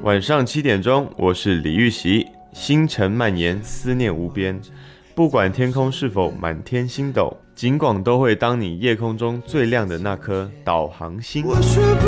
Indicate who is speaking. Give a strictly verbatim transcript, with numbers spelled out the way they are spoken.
Speaker 1: 晚上七点钟，我是李玉玺，星辰蔓延，思念无边。不管天空是否满天星斗，尽管都会当你夜空中最亮的那颗导航星。